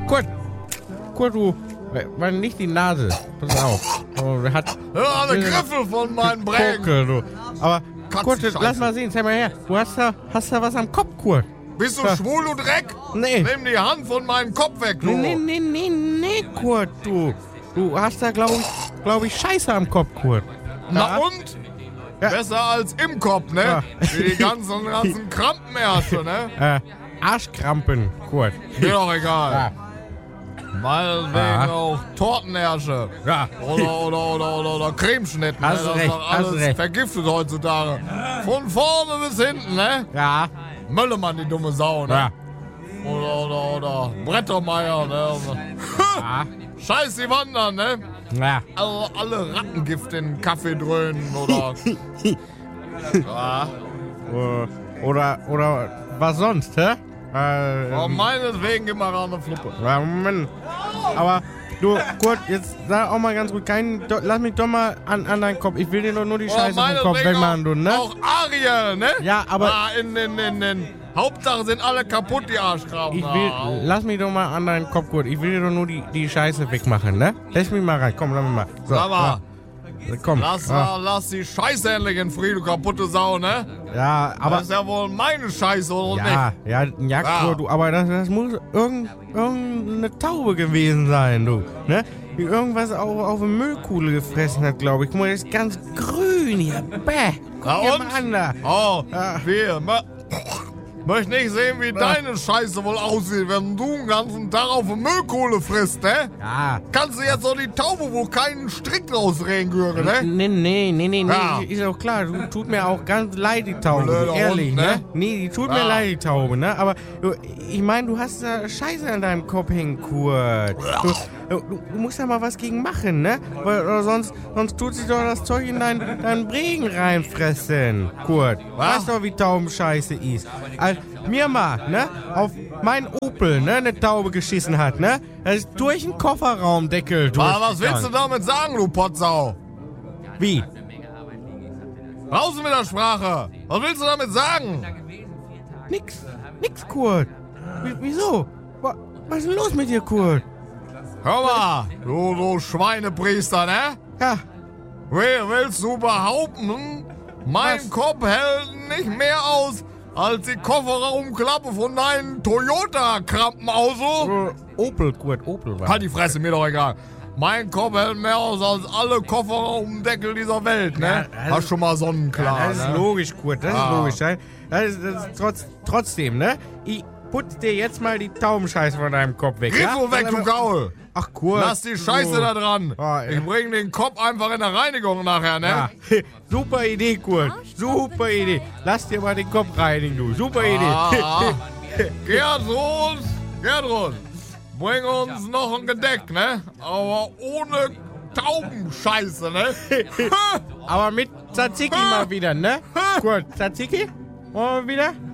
Kurt, du, weil nicht die Nase. Pass auf. Hat alle Griffel von meinen Brägen. Du. Aber Kurt, lass mal sehen, zeig mal her. Du hast da was am Kopf, Kurt. Bist du schwul, du Dreck? Nee. Nimm die Hand von meinem Kopf weg, du. Nee, Kurt, du. Du hast da, glaub ich, Scheiße am Kopf, Kurt. Na und? Ja. Besser als im Kopf, ne? Ja. Wie die ganzen Krampenärsche, ne? Arschkrampen, Kurt. Mir doch egal. Ja. Meinetwegen auch Tortenärsche. Ja. Oder Cremeschnitten. Hast ne? Das recht, ist doch alles hast recht. vergiftet heutzutage. Von vorne bis hinten, ne? Ja. Möllemann, die dumme Sau, ne? Ja. Oder Brettermeier, ne? Ja. Scheiß die Wandern, ne? Ja. Alle Rattengift in Kaffee dröhnen oder. Ja. Oder was sonst, hä? Meinetwegen gib mal ran eine Fluppe. Ja, Moment. Aber du, Kurt, jetzt sag auch mal ganz ruhig, lass mich doch mal an deinen Kopf. Ich will dir doch nur die Scheiße vom Kopf wegmachen, du, ne? Auch Ariel, ne? Ja, aber in Hauptsache sind alle kaputt, die Arschgraben. lass mich doch mal an deinen Kopf, Kurt. Ich will dir doch nur die Scheiße wegmachen, ne? Lass mich mal rein, komm, lass mich mal. So, Sag mal, komm. lass die Scheiße endlich in Frieden, du kaputte Sau, ne? Ja, aber... Das ist ja wohl meine Scheiße, oder nicht? Ja, Kurt, du, aber das muss irgendeine Taube gewesen sein, du, ne? Die irgendwas auf eine Müllkuhle gefressen hat, glaube ich. Guck mal, das ist ganz grün hier. Bäh. Guck dir mal an da. Oh, Ja. Möchte nicht sehen, wie deine Scheiße wohl aussieht, wenn du den ganzen Tag auf eine Müllkohle frisst, ne? Ja. Kannst du jetzt so die Taube, wo keinen Strick draus regüren, ne? Nee. Ja. Ist auch klar, tut mir auch ganz leid, die Taube. Blöder Ehrlich, Hund, ne? ne? Nee, die tut mir leid, die Taube, ne? Aber ich meine, du hast da Scheiße an deinem Kopf hängen, Kurt. Du musst da mal was gegen machen, ne? Oder sonst tut sich doch das Zeug in deinen Bregen reinfressen, Kurt. Weißt doch, wie Taubenscheiße ist. Also, mir mal, ne? Auf mein Opel, ne? Eine Taube geschissen hat, ne? Das ist durch den Kofferraumdeckel durch. Aber was willst du damit sagen, du Potsau? Wie? Raus mit der Sprache! Was willst du damit sagen? Nix, Kurt. Wieso? Was ist denn los mit dir, Kurt? Hör mal, du Schweinepriester, ne? Ja, Willst du behaupten, mein Kopf hält nicht mehr aus als die Kofferraumklappe von deinem Toyota-Krampenauto? Opel, Kurt, Opel war. Halt die Fresse, mir doch egal. Mein Kopf hält mehr aus als alle Kofferraumdeckel dieser Welt, ne? Ja, Hast schon mal sonnenklar, Das ist ne? logisch, Kurt, das ist logisch. Das ist trotzdem, ne? Ich putz dir jetzt mal die Taubenscheiße von deinem Kopf weg, Geh ja? so weg, du Gaul! Ach, Kurt. Lass die Scheiße da dran! Ja. Ich bring den Kopf einfach in der Reinigung nachher, ne? Ja. Super Idee, Kurt. Super Idee. Lass dir mal den Kopf reinigen, du. Super Idee. Gertrud, bring uns noch ein Gedeck, ne? Aber ohne Taubenscheiße, ne? Aber mit Tzatziki mal wieder, ne? Kurt, Tzatziki? Wollen wir wieder?